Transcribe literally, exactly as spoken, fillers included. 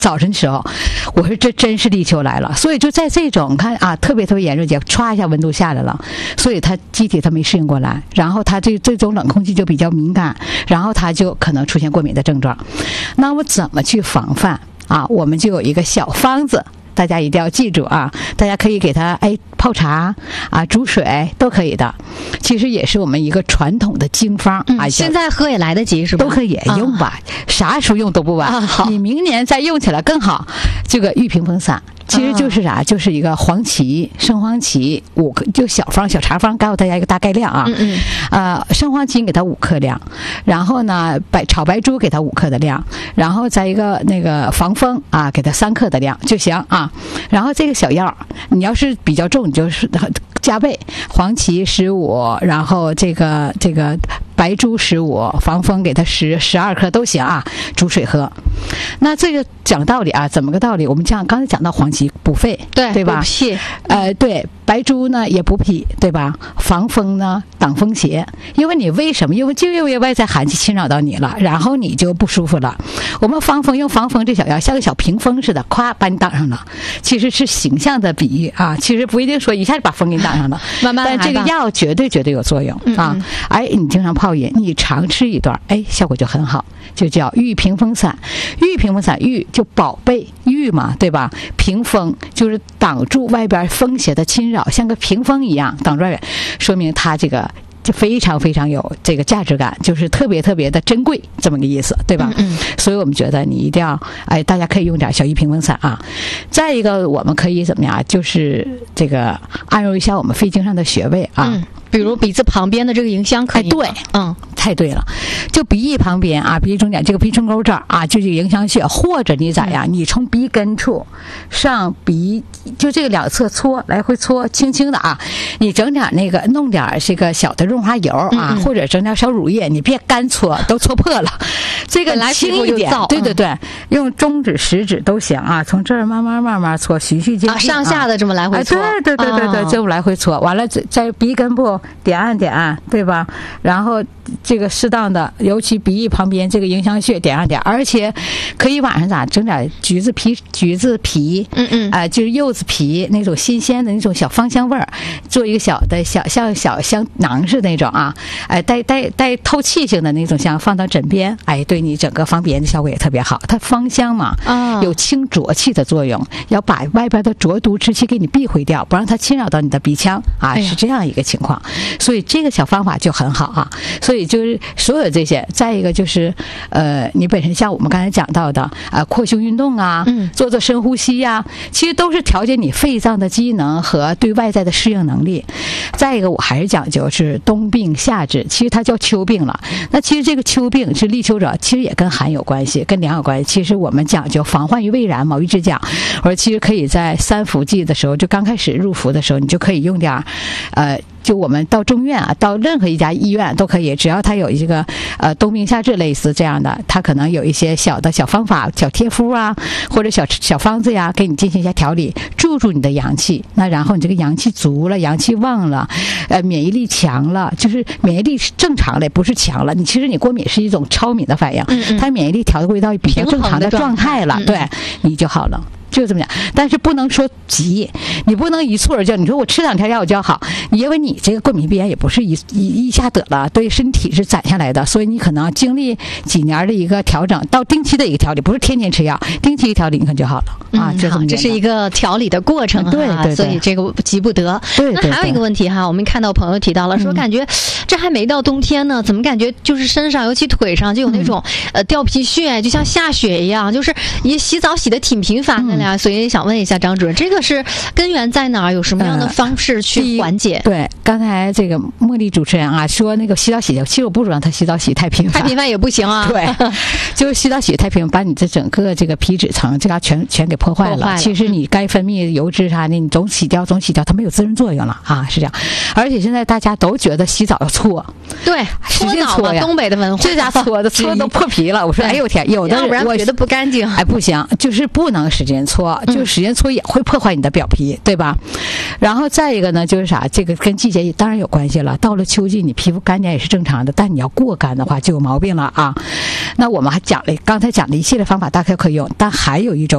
早晨的时候，我说这真是立秋来了。所以就在这种看啊，特别特别炎热节，歘一下温度下来了，所以它机体它没适应过来，然后它这这种冷空气就比较敏感，然后它就可能出现过敏的症状。那我怎么去防范啊？我们就有一个小方子。大家一定要记住啊！大家可以给它哎泡茶啊、煮水都可以的。其实也是我们一个传统的经方啊、 嗯。现在喝也来得及是吧？ 都可以用吧，啊、啥时候用都不晚、 啊。好， 你明年再用起来更好。这个玉屏风散其实就是啥？啊、就是一个黄芪、生黄芪五克，就小方、小茶方，告诉大家一个大概量啊。 嗯嗯。 呃，生黄芪给它五克量，然后呢，白炒白术给它五克的量，然后再一个那个防风啊，给它三克的量就行啊。然后这个小药，你要是比较重，你就是加倍，黄芪十五，然后这个这个白术十五，防风给它十十二克都行啊，煮水喝。那这个讲道理啊，怎么个道理？我们讲刚才讲到黄芪补肺， 对对吧？ 补脾， 呃，对，白术呢也补脾，对吧？防风呢，挡风邪。因为你为什么？因为就因为外在寒气侵扰到你了，然后你就不舒服了。我们防风用防风这小药，像个小屏风似的，咵把你挡上了。其实是形象的比喻啊，其实不一定说一下就把风给你挡上了， 慢慢来吧。 但这个药绝对绝对有作用啊！ 嗯嗯哎，你经常泡饮，你常吃一段，哎，效果就很好，就叫玉屏风散。玉屏风散，玉就宝贝玉嘛，对吧？屏风就是挡住外边风邪的侵扰，像个屏风一样挡住外边，说明它这个就非常非常有这个价值感，就是特别特别的珍贵，这么个意思，对吧？ 嗯嗯。 所以我们觉得你一定要，哎，大家可以用点小玉屏风散啊。再一个，我们可以怎么样？就是这个按揉一下我们肺经上的穴位啊。 嗯，比如鼻子旁边的这个迎香可以。 哎，对， 嗯， 太对了，就鼻翼旁边啊，鼻翼中间这个鼻唇沟这儿啊，就是迎香穴，或者你咋样？嗯、你从鼻根处上鼻，就这个两侧搓，来回搓，轻轻的啊，你整点那个，弄点这个小的润滑油啊， 嗯嗯， 或者整点小乳液，你别干搓，都搓破了。这个轻一点，对对对，嗯、用中指、食指都行啊，从这儿慢慢慢慢搓，循序渐进，啊， 上下的这么来回搓， 哎、对对对对对，这么来回搓，完了在在鼻根部点按点按，对吧？然后这个适当的，尤其鼻翼旁边这个迎香穴点按点，而且可以晚上咋整点橘子皮、橘子皮， 嗯嗯， 啊、呃，就是柚子皮那种新鲜的那种小芳香味儿，做一个小的小像小香囊似的那种啊，哎、呃，带带带透气性的那种香，放到枕边，哎，对你整个防鼻炎的效果也特别好。它芳香嘛， 啊， 有清浊气的作用，要把外边的浊毒之气给你避讳掉，不让它侵扰到你的鼻腔啊， 哎、 是这样一个情况。所以这个小方法就很好啊。所以就是所有这些，再一个就是呃，你本身像我们刚才讲到的啊、呃，扩胸运动啊， 嗯， 做做深呼吸呀、啊，其实都是调节你肺脏的机能和对外在的适应能力。再一个，我还是讲究是冬病夏治，其实它叫秋病了。那其实这个秋病是立秋者，其实也跟寒有关系，跟凉有关系。其实我们讲究防患于未然，毛玉之讲，我说其实可以在三伏季的时候，就刚开始入伏的时候，你就可以用点呃。就我们到中院啊，到任何一家医院都可以，只要它有一个呃冬病夏治类似这样的，它可能有一些小的小方法、小贴敷啊，或者小小方子呀，给你进行一下调理，助助你的阳气。那然后你这个阳气足了，阳气旺了，呃，免疫力强了，就是免疫力是正常的，不是强了。你其实你过敏是一种超敏的反应， 嗯嗯， 它免疫力调回到比较正常的状态了，对，你就好了。就这么讲，但是不能说急，你不能一蹴而就。你说我吃两天药我就要好，因为你这个过敏鼻炎也不是一一一下得了，对身体是攒下来的，所以你可能经历几年的一个调整，到定期的一个调理，不是天天吃药，定期一调理你可能就好了、 嗯、 啊。这好，这是一个调理的过程、 嗯、对对对， 所以这个急不得。 对对对。 那还有一个问题哈，我们看到朋友提到了，说感觉这还没到冬天呢，怎么感觉就是身上尤其腿上就有那种、嗯、呃掉皮屑，就像下雪一样，就是也洗澡洗的挺频繁的呀、嗯，所以想问一下张主任，这个是根源在哪儿？有什么样的方式去缓解？ 呃、对，刚才这个茉莉主持人啊说那个洗澡洗的，其实我不主张他洗澡洗太频繁， 太频繁也不行啊。 对，就是洗澡洗太频繁，把你这整个这个皮脂层这嘎全全给破坏了。 破坏了其实你该分泌的油脂啥的，你总洗掉总洗掉，它没有滋润作用了啊，是这样。而且现在大家都觉得洗澡要搓， 对， 使劲搓呀， 东北的文化， 这家搓的搓都破皮了。我说哎呦天，有的人我觉得不干净， 哎不行，就是不能使劲搓，就使劲搓也会破坏你的表皮，对吧？然后再一个呢，就是啥，这个跟季节当然有关系了。到了秋季，你皮肤干点也是正常的，但你要过干的话就有毛病了啊。那我们还讲了刚才讲的一系列方法，大概可以用，但还有一种。